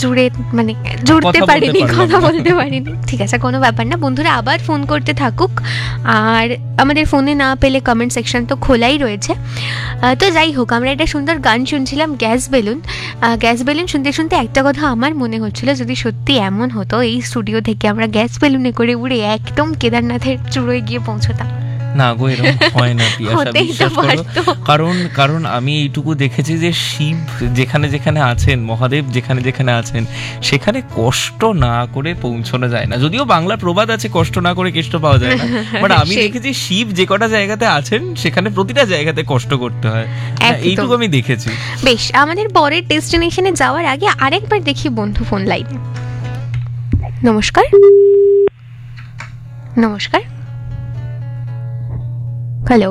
জুড়ে মানে জুড়তে পারিনি, কথা বলতে পারিনি। ঠিক আছে, কোনো ব্যাপার না, বন্ধুরা আবার ফোন করতে থাকুক, আর আমাদের ফোনে না পেলে কমেন্ট সেকশন তো খোলাই রয়েছে। তো যাই হোক, আমরা একটা সুন্দর গান শুনছিলাম, গ্যাস বেলুন। গ্যাস বেলুন শুনতে শুনতে একটা কথা আমার মনে হচ্ছিল, যদি সত্যি এমন হতো এই স্টুডিও থেকে আমরা গ্যাস বেলুনে করে উড়ে একদম কেদারনাথের চূড়োয় গিয়ে পৌঁছতাম। না গো, এরকম হয় না পিয়াসা, বিশ্বাস করো। কারণ আমি এইটুকু দেখেছি যে শিব যেখানে যেখানে আছেন, মহাদেব যেখানে যেখানে আছেন, সেখানে কষ্ট না করে পৌঁছানো যায় না। যদিও বাংলা প্রবাদ আছে কষ্ট না করে কেষ্ট পাওয়া যায় না, বাট আমি দেখেছি শিব যে কটা জায়গাতে আছেন সেখানে প্রতিটা জায়গাতে কষ্ট করতে হয়, এইটুকু আমি দেখেছি। বেশ, আমাদের পরের ডেস্টিনেশনে যাওয়ার আগে আরেকবার দেখি বন্ধু ফোন লাইনে। নমস্কার। নমস্কার। হ্যালো।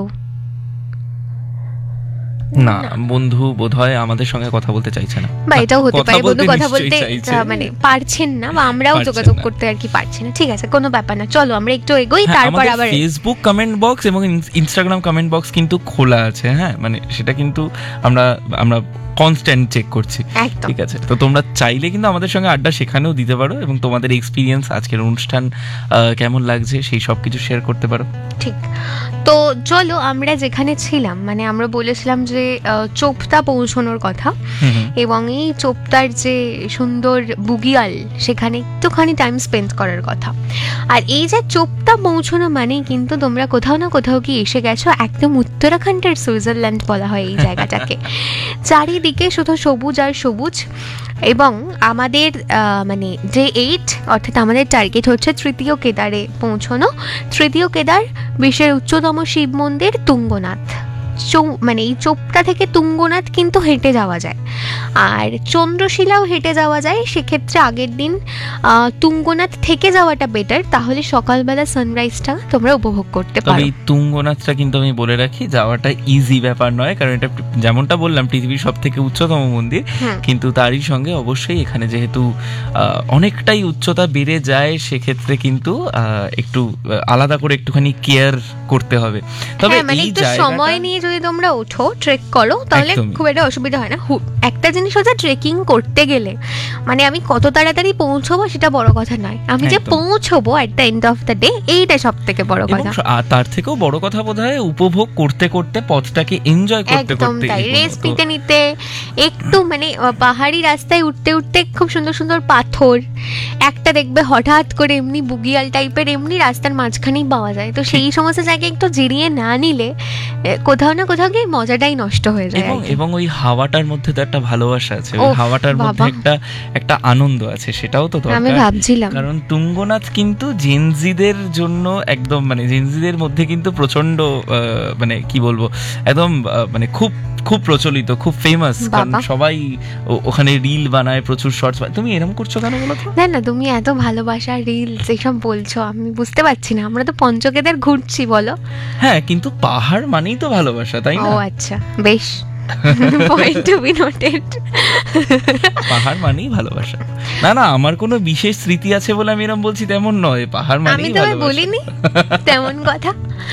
না, বন্ধু বোধহয় আমাদের সঙ্গে কথা বলতে চাইছে না, বা এটাও হতে পারে বন্ধু কথা বলতে মানে পারছেন না, বা আমরাও যোগাযোগ করতে আর কি পারছি না। ঠিক আছে, কোনো ব্যাপার না, চলো আমরা একটু এগোই, তারপর আবার ফেসবুক কমেন্ট বক্স এবং ইনস্টাগ্রাম কমেন্ট বক্স কিন্তু খোলা আছে। হ্যাঁ, মানে সেটা কিন্তু আমরা কনস্ট্যান্ট চেক করছি, ঠিক আছে? তো তোমরা চাইলে কিন্তু আমাদের সঙ্গে আড্ডা সেখানেও দিতে পারো এবং তোমাদের এক্সপিরিয়েন্স, আজকের অনুষ্ঠান কেমন লাগছে সেই সব কিছু শেয়ার করতে পারো। ঠিক, তো চলো আমরা যেখানে ছিলাম, মানে আমরা বলেছিলাম যে চোপতা পৌঁছানোর কথা, এবং এই চোপতার যে সুন্দর বুগিয়াল সেখানে একটুখানি টাইম স্পেন্ড করার কথা। আর এই যে চোপতা পৌঁছানো মানে কিন্তু তোমরা কোথাও না কোথাও কি এসে গেছো, একদম উত্তরাখণ্ডের সুইজারল্যান্ড বলা হয় এই জায়গাটাকে। চারিদিকে শুধু সবুজ আর সবুজ, এবং আমাদের মানে যে 8 অর্থাৎ আমাদের টার্গেট হচ্ছে তৃতীয় কেদারে পৌঁছানো। তৃতীয় কেদার বিশ্বের উচ্চতম শিব মন্দির তুঙ্গনাথ। মানে এই চোপতা থেকে তুঙ্গনাথ কিন্তু হেঁটে যাওয়া যায়, আর চন্দ্রশিলাও হেঁটে যাওয়া যায়। সেক্ষেত্রে আগের দিন তুঙ্গনাথ থেকে যাওয়াটা বেটার, তাহলে সকালবেলা সানরাইজটা তোমরা উপভোগ করতে পারো। এই তুঙ্গনাথটা কিন্তু আমি বলে রাখি, যাওয়াটা ইজি ব্যাপার নয়, কারণ এটা যেমনটা বললাম পৃথিবীর সব থেকে উচ্চতম মন্দির, কিন্তু তারই সঙ্গে অবশ্যই এখানে যেহেতু অনেকটাই উচ্চতা বেড়ে যায়, সেক্ষেত্রে কিন্তু একটু আলাদা করে একটুখানি কেয়ার করতে হবে। তবে এই সময় নিয়ে যদি তোমরা ওঠো, ট্রেক করো, তাহলে খুব একটা অসুবিধা হয় না। একটা জিনিস হচ্ছে, ট্রেকিং করতে গেলে মানে আমি কত তাড়াতাড়ি পৌঁছবো সেটা বড় কথা নয়, আমি যে পৌঁছবো at the end of the day, এইটা সব থেকে বড় কথা। আর তার থেকেও বড় কথা বোধহয় উপভোগ করতে করতে পথটাকে এনজয় করতে করতে, রেস্ট নিতে নিতে, একটু মানে পাহাড়ি রাস্তায় উঠতে উঠতে খুব সুন্দর সুন্দর পাথর একটা দেখবে হঠাৎ করে এমনি বুগিয়াল টাইপের এমনি রাস্তার মাঝখানেই পাওয়া যায়। তো সেই সমস্ত জায়গায় একটু জিরিয়ে না নিলে কোথাও না কোথাও গিয়ে মজাটাই নষ্ট হয়ে যায়। এবং ওই হাওয়াটার মধ্যে তো একটা ভালোবাসা আছে, ওই হাওয়াটার মধ্যে একটা আনন্দ আছে, সেটাও তো দরকার। আমি ভাবছিলাম, কারণ তুঙ্গনাথ কিন্তু জেনজিদের জন্য একদম, মানে জেনজিদের মধ্যে কিন্তু প্রচন্ড মানে কি বলবো, একদম মানে খুব খুব প্রচলিত, খুব ফেমাস, কারণ সবাই ওখানে রিল বানায়, প্রচুর শর্টস। তুমি এরকম করছো কেন বলো তো? না, তুমি এত ভালোবাসা রিলস এইসব বলছো, আমি বুঝতে পারছি না। আমরা তো পঞ্চকেদার ঘুরছি, বলো। হ্যাঁ, কিন্তু পাহাড় মানেই তো ভালোবাসা, তাই না? ও আচ্ছা, বেশ, পয়েন্ট টু বি নোটেড। পাহাড় মানেই ভালোবাসা। না, আমার কোনো বিশেষ স্মৃতি আছে বলে আমি এরকম বলছি তেমন নয়, পাহাড় মানেই ভালোবাসা। আমি তো বলিনি তেমন কথা।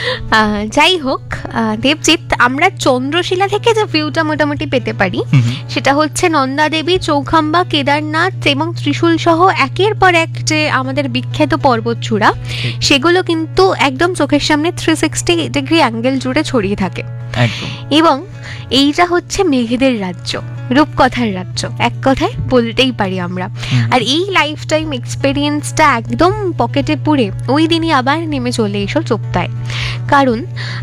যাই হোক দেবজিৎ, আমরা চন্দ্রশিলা থেকে যে ভিউটা মোটামুটি পেতে পারি সেটা হচ্ছে নন্দা দেবী, চৌখাম্বা, কেদারনাথ এবং ত্রিশূল সহ একের পর এক যে আমাদের বিখ্যাত পর্বতচূড়া, সেগুলো কিন্তু একদম চোখের সামনে 360 ডিগ্রি অ্যাঙ্গেল জুড়ে ছড়িয়ে থাকে। এবং এইটা হচ্ছে মেঘেদের রাজ্য, রূপকথার রাজ্য, এক কথায় বলতেই পারি আমরা। আর এই লাইফ টাইম এক্সপেরিয়েন্সটা একদম পকেটে পুরে ওই দিনই আবার নেমে চলে এসো চোপতায়। কারণ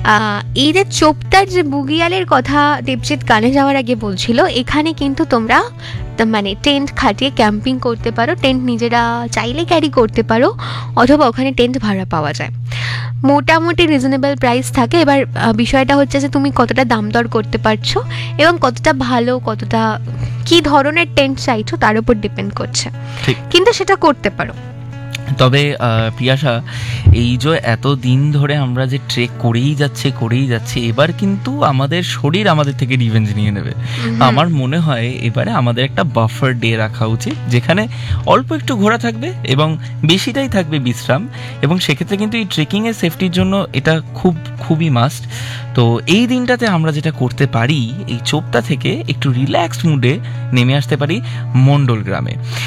এই যে চোপতার যে বুগিয়ালের কথা দেবজিৎ গানে যাওয়ার আগে বলছিল, এখানে কিন্তু তোমরা মানে টেন্ট খাটিয়ে ক্যাম্পিং করতে পারো, টেন্ট নিজেরা চাইলে ক্যারি করতে পারো, অথবা ওখানে টেন্ট ভাড়া পাওয়া যায়, মোটামুটি রিজনেবল প্রাইস থাকে। এবার বিষয়টা হচ্ছে যে তুমি কতটা দাম দর করতে পারছো এবং কতটা ভালো, কতটা কি ধরনের টেন্ট চাইছো তার উপর ডিপেন্ড করছে, কিন্তু সেটা করতে পারো। তবে পিয়াসা, এই যে এত দিন ধরে আমরা যে ট্রেক করেই যাচ্ছি, এবার কিন্তু আমাদের শরীর আমাদের থেকে রিভেঞ্জ নিয়ে নেবে। আমার মনে হয় এবারে আমাদের একটা বাফার ডে রাখা উচিত, যেখানে অল্প একটু ঘোরা থাকবে এবং বেশিটাই থাকবে বিশ্রাম, এবং সেক্ষেত্রে কিন্তু এই ট্রেকিংয়ের সেফটির জন্য এটা খুবই মাস্ট। তো এই দিনটাতে আমরা যেটা করতে পারি, এই চোপতা থেকে একটু রিল্যাক্সড মুডে নেমে আসতে পারি মণ্ডল গ্রামে।